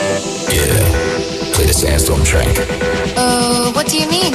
Yeah, play the Sandstorm track. What do you mean?